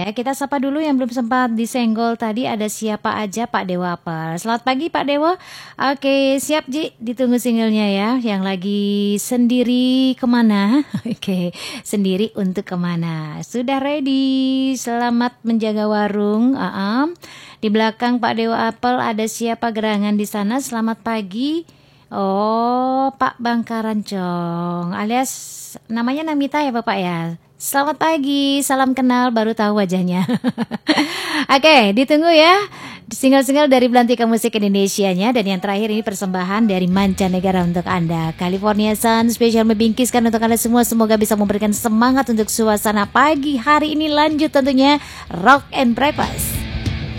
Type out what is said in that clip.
Kita sapa dulu yang belum sempat disenggol tadi, ada siapa aja Pak Dewa Apel. Selamat pagi Pak Dewa. Oke, siap Ji, ditunggu singlenya ya. Yang lagi sendiri kemana? Oke, sendiri untuk kemana? Sudah ready, selamat menjaga warung. Di belakang Pak Dewa Apel ada siapa gerangan di sana? Selamat pagi. Oh, Pak Bangkarancong alias namanya Namita ya Bapak ya. Selamat pagi, salam kenal, baru tahu wajahnya. Oke, ditunggu ya single-single dari Belantika Musik Indonesianya. Dan yang terakhir ini persembahan dari mancanegara untuk Anda, California Sun spesial membingkiskan untuk Anda semua. Semoga bisa memberikan semangat untuk suasana pagi hari ini. Lanjut tentunya Rock and Breakfast.